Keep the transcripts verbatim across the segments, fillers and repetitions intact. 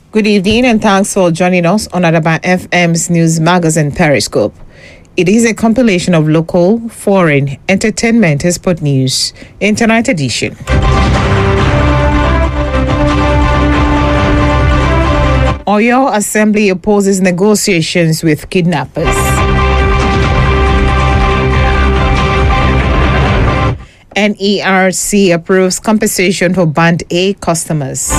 Good evening and thanks for joining us on Adaba F M's news magazine Periscope. It is a compilation of local, foreign, entertainment and sport news, Internet edition. Oyo Assembly opposes negotiations with kidnappers. N E R C approves compensation for Band A customers.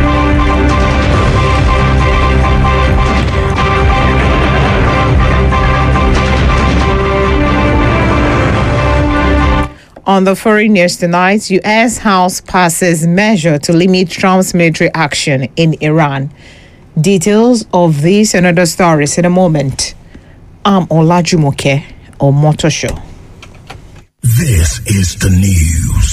On the foreign news tonight, U S House passes measure to limit Trump's military action in Iran. Details of this and other stories in a moment. I'm Olajumoke or Motor Show. This is the news.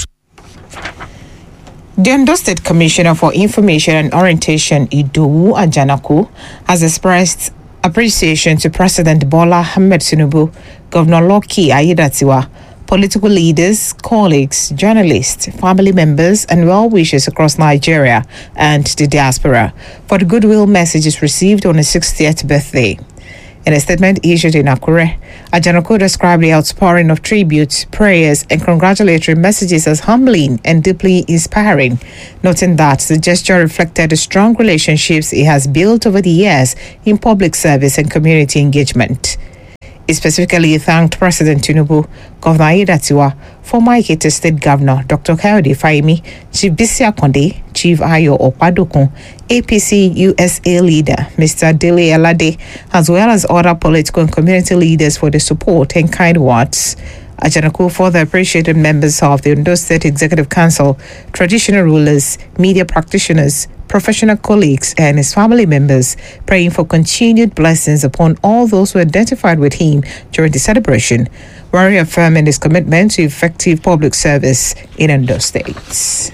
The Ondo State Commissioner for Information and Orientation, Idowu Ajanaku, has expressed appreciation to President Bola Ahmed Tinubu, Governor Lucky Aiyedatiwa, political leaders, colleagues, journalists, family members, and well-wishers across Nigeria and the diaspora for the goodwill messages received on his sixtieth birthday. In a statement issued in Akure, Ajanaku described the outpouring of tributes, prayers, and congratulatory messages as humbling and deeply inspiring, noting that the gesture reflected the strong relationships he has built over the years in public service and community engagement. He specifically thanked President Tinubu, Governor Aiyedatiwa, former Ekiti State Governor Doctor Kayode Fayemi, Chief Bisi Akonde, Chief Ayo Okpadokun, A P C U S A leader Mister Dele Alade, as well as other political and community leaders for the support and kind words. Ajanaku further appreciated members of the Ondo State Executive Council, traditional rulers, media practitioners, professional colleagues, and his family members, praying for continued blessings upon all those who identified with him during the celebration, while reaffirming his commitment to effective public service in Ondo State.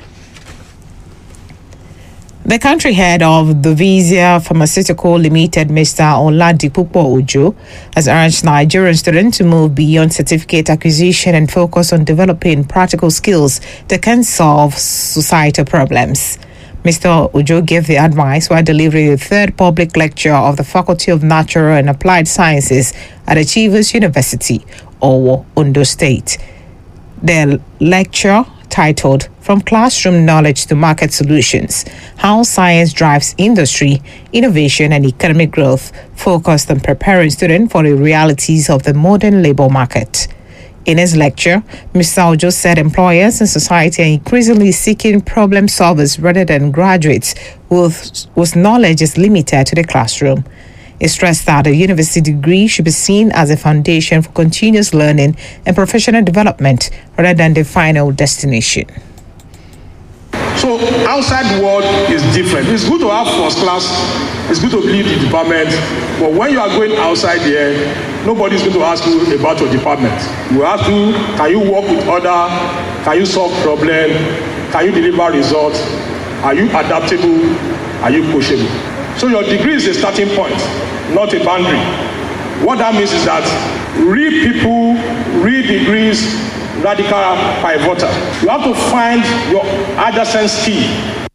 The country head of the Vizia Pharmaceutical Limited, Mister Oladipupo Ojo, has urged Nigerian students to move beyond certificate acquisition and focus on developing practical skills that can solve societal problems. Mister Ojo gave the advice while delivering the third public lecture of the Faculty of Natural and Applied Sciences at Achievers University, Owo, Ondo State. The lecture, titled From Classroom Knowledge to Market Solutions, How Science Drives Industry, Innovation and Economic Growth, focused on preparing students for the realities of the modern labor market. In his lecture, Mister Ojo said employers and society are increasingly seeking problem solvers rather than graduates whose, whose knowledge is limited to the classroom. He stressed that a university degree should be seen as a foundation for continuous learning and professional development rather than the final destination. So outside the world is different. It's good to have first class, it's good to lead the department, but when you are going outside there, nobody is going to ask you about your department. You ask you, can you work with others? Can you solve problems? Can you deliver results? Are you adaptable? Are you coachable? So your degree is a starting point, not a boundary. What that means is that real people, real degrees, radical pivotal. You have to find your adjacent skill.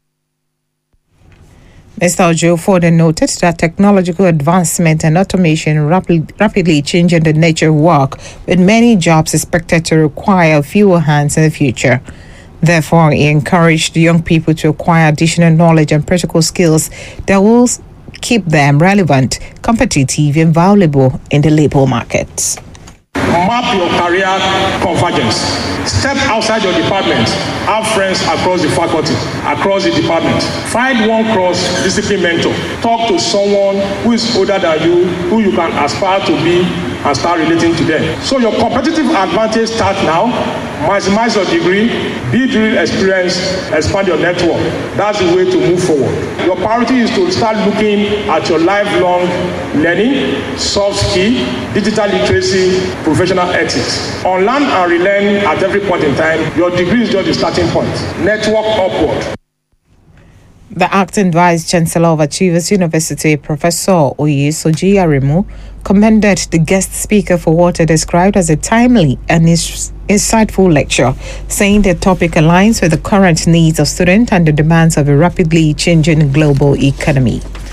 Mister Ojo further noted that technological advancement and automation rapid, rapidly changing the nature of work, with many jobs expected to require fewer hands in the future. Therefore, he encouraged young people to acquire additional knowledge and practical skills that will keep them relevant, competitive, and valuable in the labor market. Map your career convergence. Step outside your department. Have friends across the faculty, across the department. Find one cross-discipline mentor. Talk to someone who is older than you, who you can aspire to be, and start relating to them. So your competitive advantage starts now. Maximize your degree, build real experience, expand your network. That's the way to move forward. Your priority is to start looking at your lifelong learning, soft skill, digital literacy, professional ethics. Unlearn and relearn at every point in time. Your degree is just the starting point. Network upward. The acting Vice Chancellor of Achievers University, Professor Oyesoji Aremu, commended the guest speaker for what he described as a timely and insightful lecture, saying the topic aligns with the current needs of students and the demands of a rapidly changing global economy.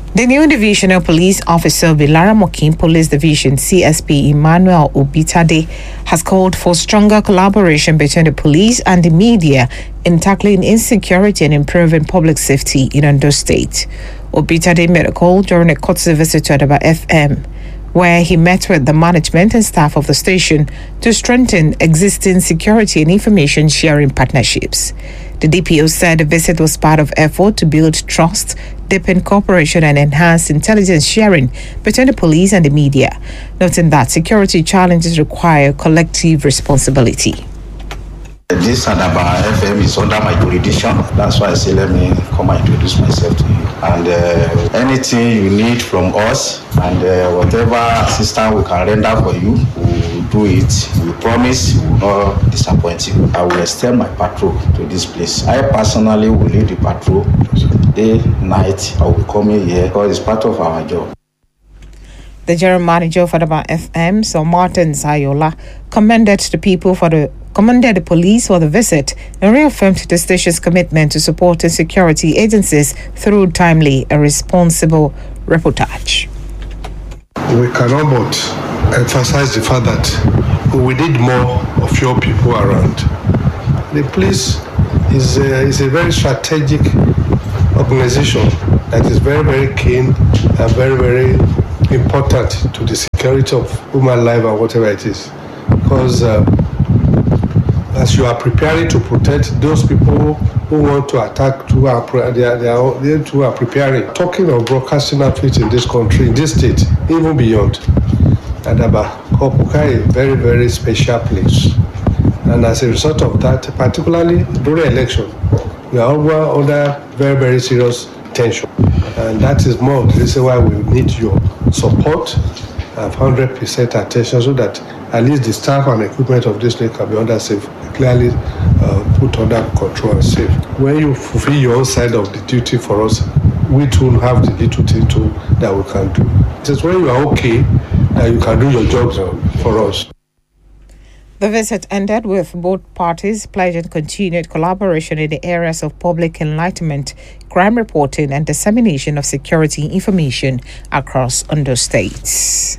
The new divisional police officer of the Laramokin Police Division, C S P Emmanuel Obitade, has called for stronger collaboration between the police and the media in tackling insecurity and improving public safety in Ondo State. Obitade made a call during a courtesy visit to Adaba F M, where he met with the management and staff of the station to strengthen existing security and information sharing partnerships. The D P O said the visit was part of effort to build trust, deepen cooperation and enhance intelligence sharing between the police and the media, noting that security challenges require collective responsibility. This Adaba F M is under my jurisdiction. That's why I say let me come and introduce myself to you. And uh, anything you need from us and uh, whatever assistance we can render for you, we will do it. We promise we will not disappoint you. I will extend my patrol to this place. I personally will lead the patrol day, night. I will be coming here because it's part of our job. The general manager of Adaba F M, Sir Martin Zayola, commended the people for the commended the police for the visit and reaffirmed the station's commitment to supporting security agencies through timely and responsible reportage. We cannot but emphasize the fact that we need more of your people around. The police is a, is a very strategic organization that is very, very keen and very, very important to the security of human life and whatever it is. Because uh, as you are preparing to protect those people who want to attack, to are, they, are, they, are, they too are preparing. Talking of broadcasting outfits in this country, in this state, even beyond, Adaba, Kopuka is a very, very special place. And as a result of that, particularly during election, we are all under very, very serious tension. And that is more of the reason why we need your support and one hundred percent attention so that at least the staff and equipment of this lake can be under safe, clearly uh, put under control and safe. When you fulfill your own side of the duty for us, we too have the little thing too that we can do. It is when you are okay that you can do your jobs for us. The visit ended with both parties pledging continued collaboration in the areas of public enlightenment, crime reporting, and dissemination of security information across Ondo states.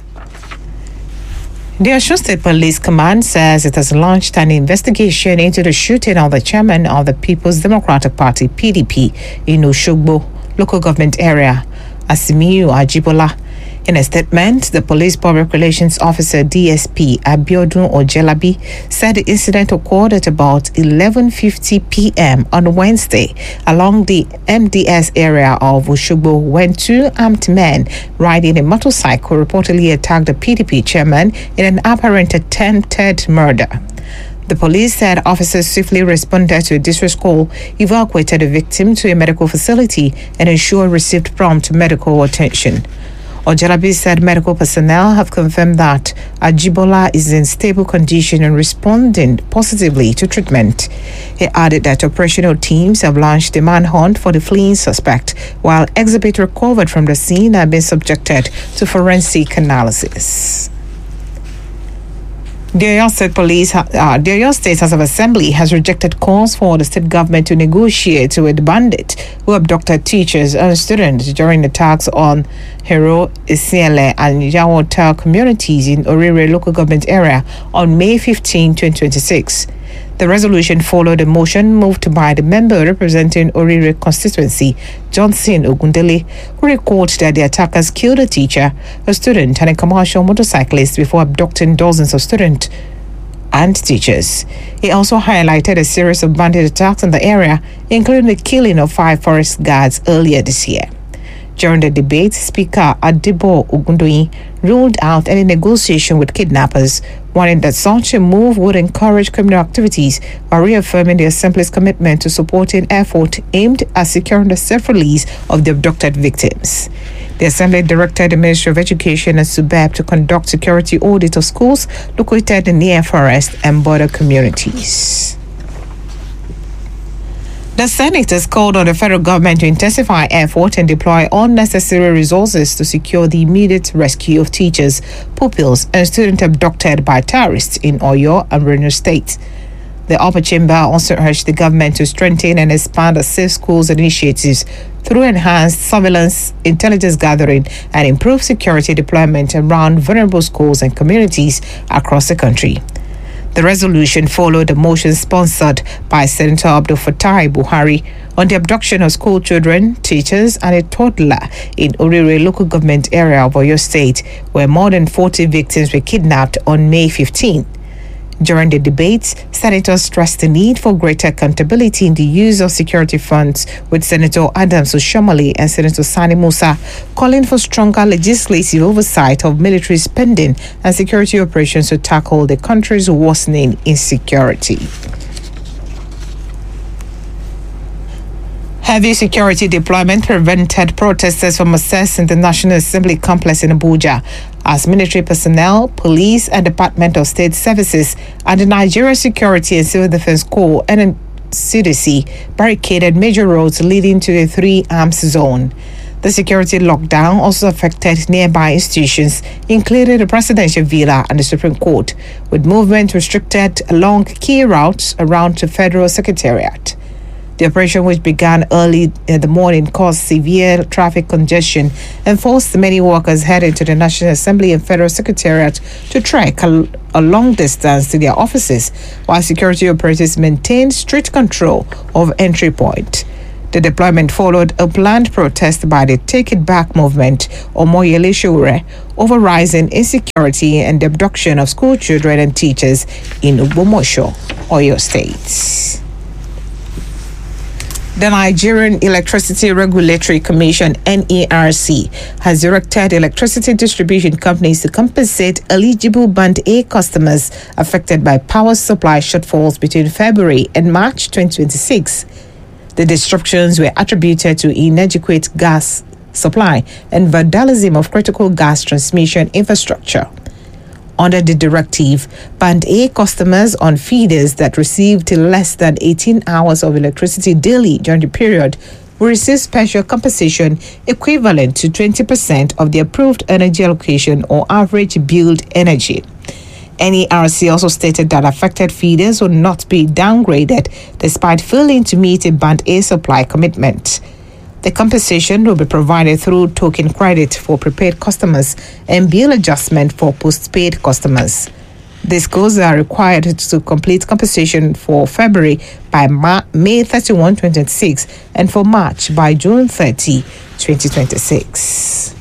The Osun State Police Command says it has launched an investigation into the shooting of the chairman of the People's Democratic Party, P D P, in Oshogbo local government area, Asimiu Ajibola. In a statement, the Police Public Relations Officer D S P Abiodun Ojelabi said the incident occurred at about eleven fifty p.m. on Wednesday along the M D S area of Oshogbo when two armed men riding a motorcycle reportedly attacked the P D P chairman in an apparent attempted murder. The police said officers swiftly responded to a distress call, evacuated the victim to a medical facility, and ensured received prompt medical attention. Ojelabi said medical personnel have confirmed that Ajibola is in stable condition and responding positively to treatment. He added that operational teams have launched a manhunt for the fleeing suspect, while exhibits recovered from the scene have been subjected to forensic analysis. The Oyo State Police, uh, the Oyo State House of Assembly has rejected calls for the state government to negotiate with bandits who abducted teachers and students during attacks on Hero, Isiele, and Yawota communities in Orire local government area on May fifteenth, twenty twenty-six. The resolution followed a motion moved by the member representing Orire constituency, Johnson Ogundele, who recalled that the attackers killed a teacher, a student, and a commercial motorcyclist before abducting dozens of students and teachers. He also highlighted a series of bandit attacks in the area, including the killing of five forest guards earlier this year. During the debate, Speaker Adibo Ogundoyin ruled out any negotiation with kidnappers, warning that such a move would encourage criminal activities while reaffirming the Assembly's commitment to supporting effort aimed at securing the safe release of the abducted victims. The Assembly directed the Ministry of Education and SUBEB to conduct security audit of schools located in near forest and border communities. The Senate has called on the federal government to intensify effort and deploy all necessary resources to secure the immediate rescue of teachers, pupils, and students abducted by terrorists in Oyo and Borno State. The upper chamber also urged the government to strengthen and expand the safe schools initiatives through enhanced surveillance, intelligence gathering, and improved security deployment around vulnerable schools and communities across the country. The resolution followed a motion sponsored by Senator Abdul Fattah Buhari on the abduction of school children, teachers, and a toddler in Orire local government area of Oyo State, where more than forty victims were kidnapped on May fifteenth. During the debates, senators stressed the need for greater accountability in the use of security funds, with Senator Adams Oshiomhole and Senator Sani Musa calling for stronger legislative oversight of military spending and security operations to tackle the country's worsening insecurity. Heavy security deployment prevented protesters from accessing the National Assembly complex in Abuja, as military personnel, police, and Department of State Services and the Nigeria Security and Civil Defense Corps and C D C barricaded major roads leading to a three-arms zone. The security lockdown also affected nearby institutions, including the Presidential Villa and the Supreme Court, with movement restricted along key routes around the Federal Secretariat. The operation, which began early in the morning, caused severe traffic congestion and forced many workers heading to the National Assembly and Federal Secretariat to trek a, a long distance to their offices, while security operatives maintained strict control of entry point. The deployment followed a planned protest by the Take It Back movement, Omoyele Sowore, over rising insecurity and the abduction of school children and teachers in Ubomosho, Oyo State. The Nigerian Electricity Regulatory Commission, N E R C, has directed electricity distribution companies to compensate eligible Band A customers affected by power supply shortfalls between February and March twenty twenty-six. The disruptions were attributed to inadequate gas supply and vandalism of critical gas transmission infrastructure. Under the directive, Band A customers on feeders that received less than eighteen hours of electricity daily during the period will receive special compensation equivalent to twenty percent of the approved energy allocation or average billed energy. N E R C also stated that affected feeders will not be downgraded despite failing to meet a Band A supply commitment. The compensation will be provided through token credit for prepaid customers and bill adjustment for postpaid customers. These codes are required to complete compensation for February by Ma- May thirty-first, twenty twenty-six, and for March by June thirtieth, twenty twenty-six.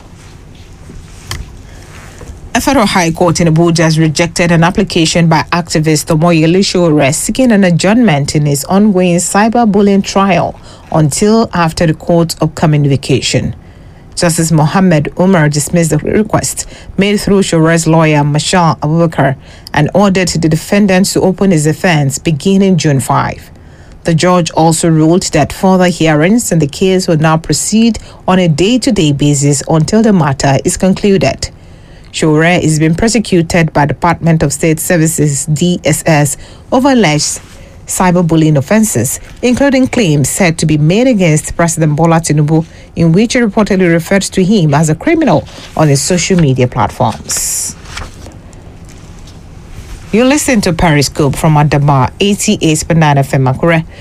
A federal high court in Abuja has rejected an application by activist Omoyele Sowore seeking an adjournment in his ongoing cyberbullying trial until after the court's upcoming vacation. Justice Mohammed Umar dismissed the request made through Showore's lawyer Mashal Abubakar and ordered the defendant to open his defense beginning June fifth. The judge also ruled that further hearings in the case will now proceed on a day-to-day basis until the matter is concluded. Sowore is being prosecuted by Department of State Services D S S over alleged cyberbullying offenses, including claims said to be made against President Bola Tinubu, in which he reportedly referred to him as a criminal on his social media platforms. You listen to Periscope from Adama eighty-eight point nine F M Akure.